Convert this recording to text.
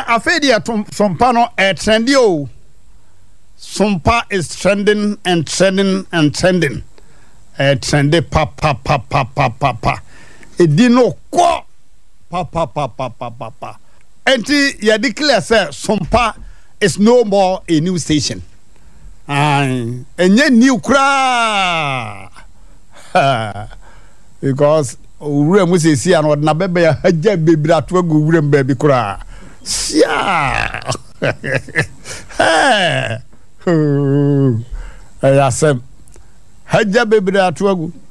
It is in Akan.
afedi sompa no trendy o. Sompa is trending and trending and trending. Trendy pa. Edino ko pa. Enti ya declare say Sompa is no more a new station. Enye new kra. Because ure mu sesi an odna bebe ya haja bebira to agu ure mbabi kra. Sia. Ayasem haja bebira to agu